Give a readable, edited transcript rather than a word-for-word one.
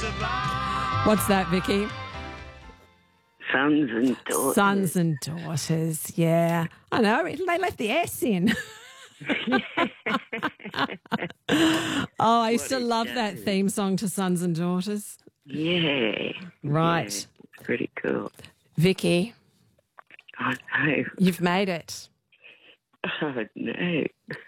What's that, Vicky? Sons and daughters. Sons and daughters, yeah. I know, they left the S in. Oh, I used to love that theme song to Sons and Daughters. Yeah. Right. Yeah, pretty cool. Vicky, I know. you've made it. Oh, no.